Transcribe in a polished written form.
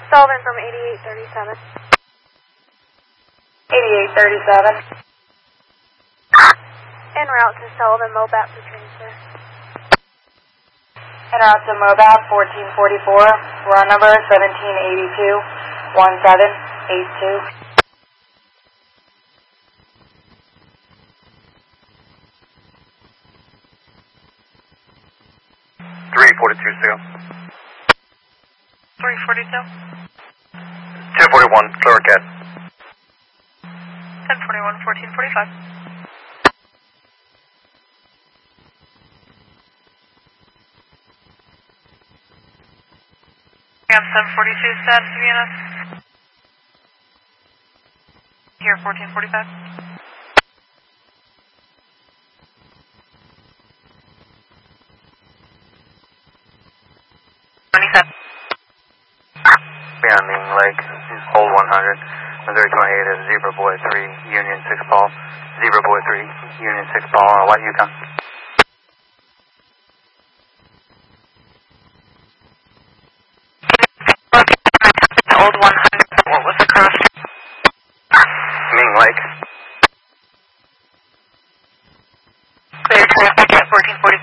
Sullivan from 8837. 8837. En route to Sullivan, MOBAP for transfer. En route to MOBAP 1444, run number 1782 1782. 342 still. 342. 1041, clear cat. 1041, 1445. I'm 742, status Vienna. Here, 1445. Beyond Ming Lake, hold 100. Missouri 28 is Zebra Boy 3, Union 6 Paul. Zebra Boy 3, Union 6 Paul, White Yukon. Old 100, what was the cross? Ming Lake. Clear traffic at 1445.